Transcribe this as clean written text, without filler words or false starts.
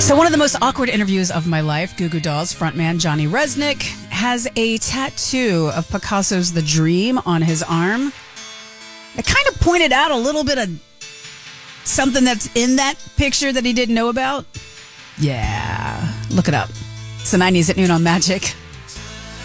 So one of the most awkward interviews of my life, Goo Goo Dolls frontman Johnny Rzeznik has a tattoo of Picasso's The Dream on his arm. I kind of pointed out a little bit of something that's in that picture that he didn't know about. Yeah, look it up. It's the 90s at noon on Magic.